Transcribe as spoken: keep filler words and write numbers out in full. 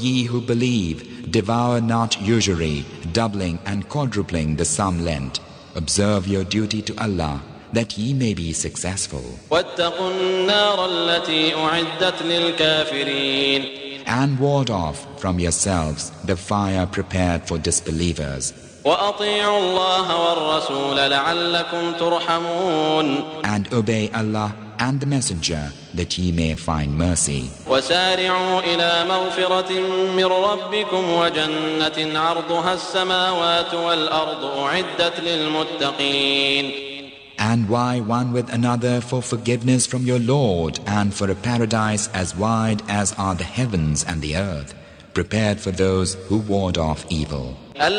Ye who believe, devour not usury, doubling and quadrupling the sum lent. Observe your duty to Allah, that ye may be successful. واتقوا النار التي أعدت للكافرين. And ward off from yourselves the fire prepared for disbelievers. وأطيعوا الله والرسول لعلكم ترحمون. And obey Allah and the Messenger, that ye may find mercy. وسارعوا إلى مغفرة من ربكم وجنة عرضها السماوات والأرض أعدت للمتقين. And why one with another for forgiveness from your Lord, and for a paradise as wide as are the heavens and the earth, prepared for those who ward off evil.